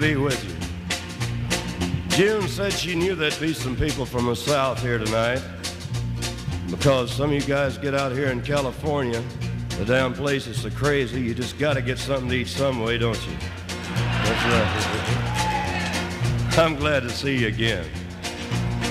be with you. June said she knew there'd be some people from the South here tonight because some of you guys get out here in California, the damn place is so crazy, you just got to get something to eat some way, don't you? That's right. I'm glad to see you again.